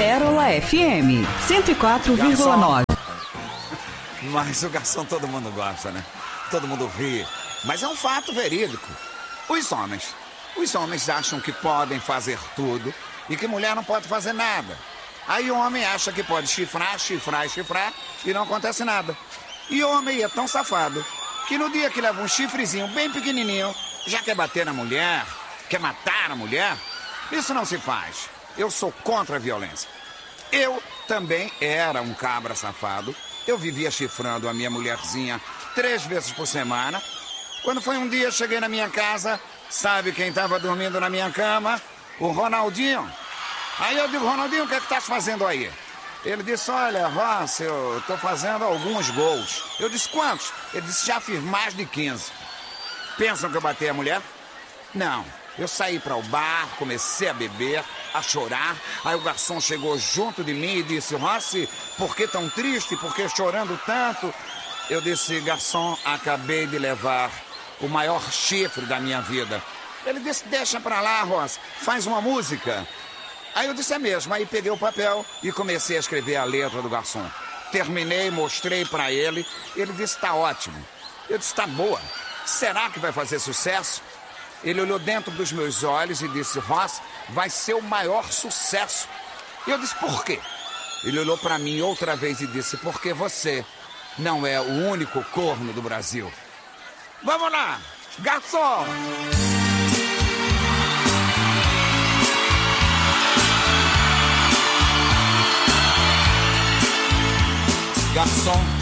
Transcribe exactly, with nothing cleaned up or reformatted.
Pérola F M, cento e quatro vírgula nove. Mas o garçom todo mundo gosta, né? Todo mundo ri. Mas é um fato verídico. Os homens, os homens acham que podem fazer tudo e que mulher não pode fazer nada. Aí o homem acha que pode chifrar, chifrar, chifrar e não acontece nada. E o homem é tão safado que no dia que leva um chifrezinho bem pequenininho, já quer bater na mulher, quer matar a mulher. Isso não se faz. Eu sou contra a violência. Eu também era um cabra safado. Eu vivia chifrando a minha mulherzinha três vezes por semana. Quando foi um dia, cheguei na minha casa, sabe quem estava dormindo na minha cama? O Ronaldinho. Aí eu digo, Ronaldinho, o que é que estás fazendo aí? Ele disse, olha, Ross, eu estou fazendo alguns gols. Eu disse, quantos? Ele disse, já fiz mais de quinze. Pensam que eu bati a mulher? Não. Eu saí para o bar, comecei a beber, a chorar. Aí o garçom chegou junto de mim e disse, Rossi, por que tão triste? Por que chorando tanto? Eu disse, garçom, acabei de levar o maior chifre da minha vida. Ele disse, deixa pra lá, Rossi, faz uma música. Aí eu disse, é mesmo. Aí peguei o papel e comecei a escrever a letra do garçom. Terminei, mostrei pra ele. Ele disse, tá ótimo. Eu disse, tá boa. Será que vai fazer sucesso? Ele olhou dentro dos meus olhos e disse, Ross, vai ser o maior sucesso. E eu disse, por quê? Ele olhou pra mim outra vez e disse, porque você não é o único corno do Brasil. Vamos lá, garçom! Garçom,